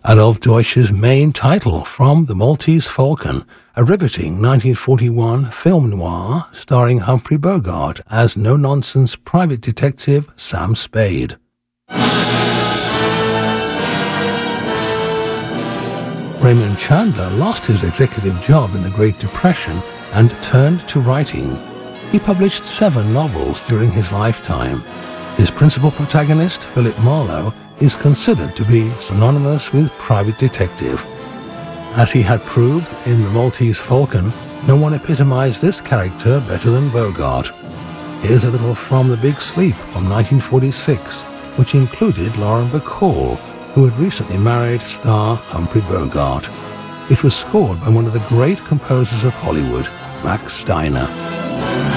Adolf Deutsch's main title from The Maltese Falcon, a riveting 1941 film noir starring Humphrey Bogart as no-nonsense private detective Sam Spade. Raymond Chandler lost his executive job in the Great Depression and turned to writing. He published 7 novels during his lifetime. His principal protagonist, Philip Marlowe, is considered to be synonymous with private detective. As he had proved in The Maltese Falcon, no one epitomized this character better than Bogart. Here's a little from The Big Sleep from 1946, which included Lauren Bacall, who had recently married star Humphrey Bogart. It was scored by one of the great composers of Hollywood, Max Steiner.